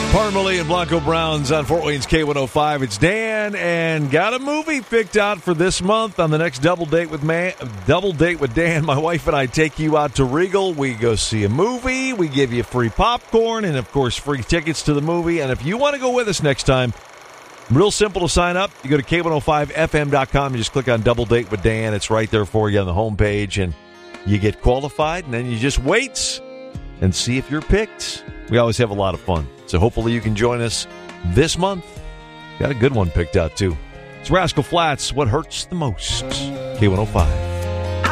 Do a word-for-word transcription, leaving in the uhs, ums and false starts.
Parmalee and Blanco Browns on Fort Wayne's K one oh five. It's Dan, and got a movie picked out for this month on the next double date with man, double date with Dan. My wife and I take you out to Regal. We go see a movie. We give you free popcorn and, of course, free tickets to the movie. And if you want to go with us next time, real simple to sign up. You go to K one oh five F M dot com. You just click on Double Date with Dan. It's right there for you on the homepage, and you get qualified, and then you just wait and see if you're picked. We always have a lot of fun. So hopefully you can join us this month. Got a good one picked out, too. It's Rascal Flatts, What Hurts the Most. K one oh five.